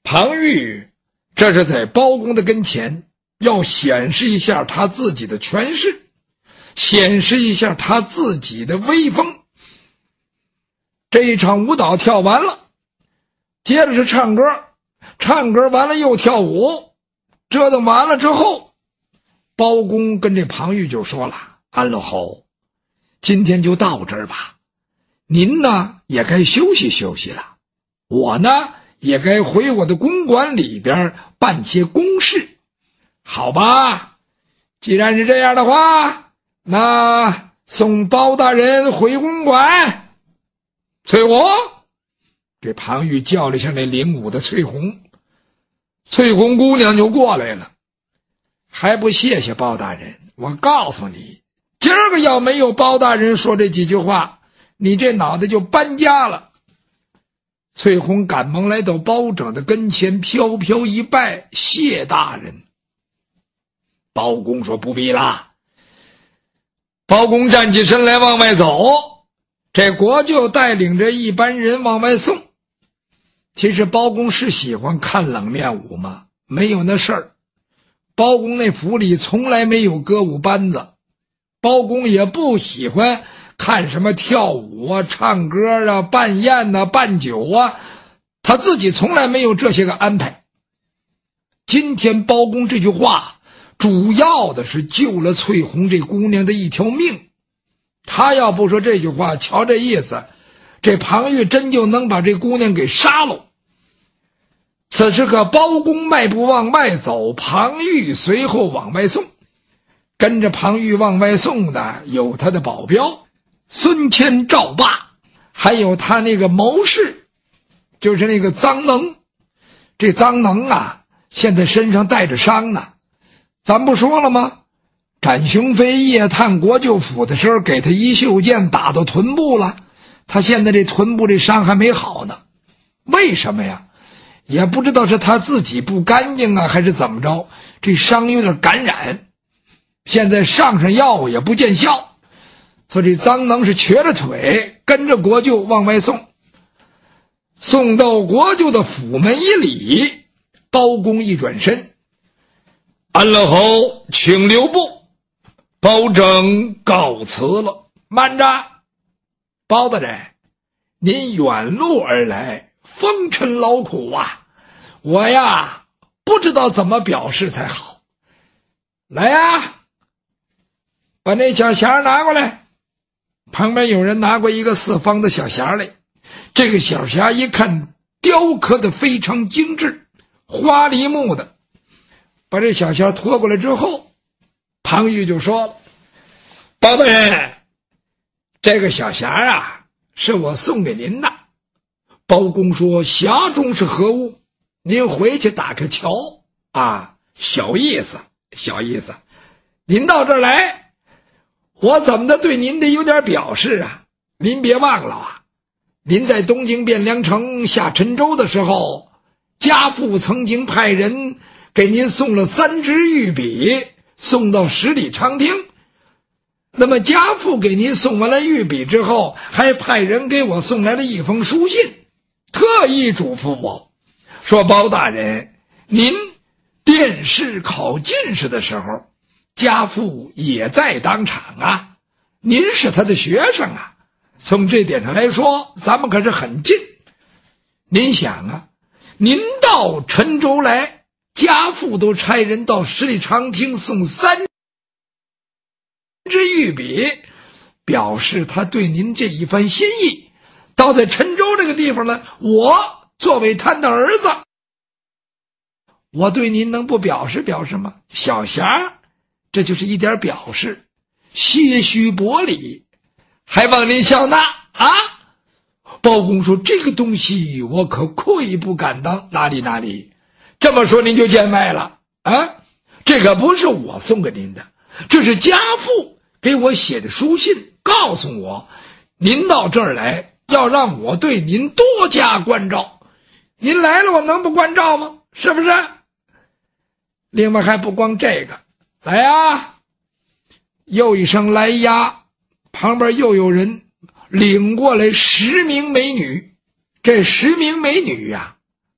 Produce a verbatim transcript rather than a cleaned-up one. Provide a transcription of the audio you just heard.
庞玉这是在包公的跟前要显示一下他自己的权势，显示一下他自己的威风。这一场舞蹈跳完了，接着是唱歌，唱歌完了又跳舞，折腾完了之后，包公跟这庞玉就说了：安乐侯，今天就到这儿吧，您呢也该休息休息了，我呢也该回我的公馆里边办些公事，好吧？既然是这样的话，那送包大人回公馆。翠红，这庞玉叫了一下那领舞的翠红，翠红姑娘就过来了，还不谢谢包大人？我告诉你，今儿个要没有包大人说这几句话，你这脑袋就搬家了。翠红赶忙来到包拯的跟前，飘飘一拜：谢大人。包公说：不必啦。包公站起身来往外走，这国舅带领着一班人往外送。其实包公是喜欢看冷面舞吗？没有那事儿。包公那府里从来没有歌舞班子，包公也不喜欢看什么跳舞啊、唱歌啊、办宴啊、办酒啊，他自己从来没有这些个安排。今天包公这句话主要的是救了翠红这姑娘的一条命，他要不说这句话，瞧这意思，这庞玉真就能把这姑娘给杀了。此时可包公迈步往外走，庞玉随后往外送。跟着庞玉往外送的有他的保镖孙谦、赵霸，还有他那个谋士，就是那个臧能。这臧能啊，现在身上带着伤呢。咱不说了吗？展雄飞夜探国舅府的时候，给他一袖箭打到臀部了，他现在这臀部这伤还没好呢。为什么呀？也不知道是他自己不干净啊，还是怎么着，这伤有点感染，现在上上药也不见效，所以这臧能是瘸着腿跟着国舅往外送。送到国舅的府门一礼，包公一转身：安乐侯请留步，包拯告辞了。慢着，包大人，您远路而来，风尘劳苦啊，我呀不知道怎么表示才好。来呀，把那小匣拿过来。旁边有人拿过一个四方的小匣来，这个小匣一看雕刻的非常精致，花梨木的。把这小匣拖过来之后，庞玉就说了：包大人，这个小匣啊是我送给您的。包公说：匣中是何物？您回去打开瞧啊。小意思，小意思。您到这儿来，我怎么的对您得有点表示啊。您别忘了啊，您在东京汴梁城下陈州的时候，家父曾经派人给您送了三支玉笔，送到十里长亭。那么家父给您送完了玉笔之后，还派人给我送来了一封书信，特意嘱咐我说：包大人，您殿试考进士的时候，家父也在当场啊，您是他的学生啊，从这点上来说，咱们可是很近。您想啊，您到陈州来，家父都差人到十里长亭送三支玉笔，表示他对您这一番心意。到在陈州这个地方呢，我作为他的儿子，我对您能不表示表示吗？小匣这就是一点表示，些许薄礼，还望您笑纳啊。包公说：这个东西我可愧不敢当。哪里哪里，这么说您就见外了啊！这可不是我送给您的，这是家父给我写的书信，告诉我您到这儿来，要让我对您多加关照。您来了，我能不关照吗？是不是？另外还不光这个，来啊！又一声来呀，旁边又有人领过来十名美女。这十名美女呀、啊，